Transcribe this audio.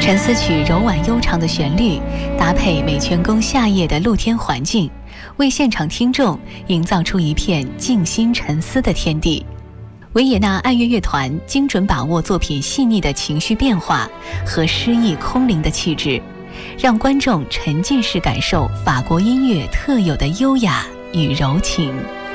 沉思曲柔婉悠长的旋律，搭配美泉宫夏夜的露天环境，为现场听众营造出一片静心沉思的天地。维也纳爱乐乐团精准把握作品细腻的情绪变化和诗意空灵的气质，让观众沉浸式感受法国音乐特有的优雅与柔情。